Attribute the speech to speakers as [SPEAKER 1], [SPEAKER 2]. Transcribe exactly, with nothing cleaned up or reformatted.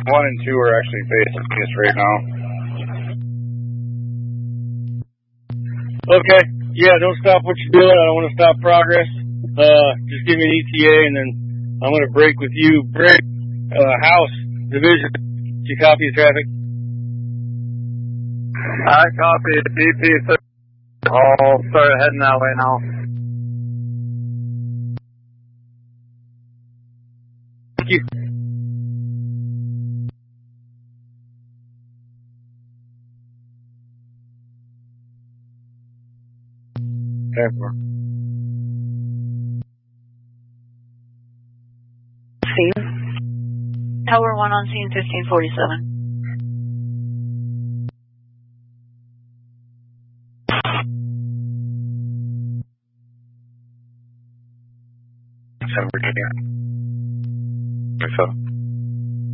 [SPEAKER 1] One and two are actually facing us right now. Okay. Yeah, don't stop what you're doing. I don't want to stop progress. Uh, just give me an E T A, and then I'm going to break with you. Break, uh, house, division. Do you copy the traffic?
[SPEAKER 2] I copy D P. I'll start heading that way now.
[SPEAKER 1] Thank you. Time for
[SPEAKER 3] Steve. Tower one on scene, fifteen forty-seven.
[SPEAKER 1] San Virginia. So.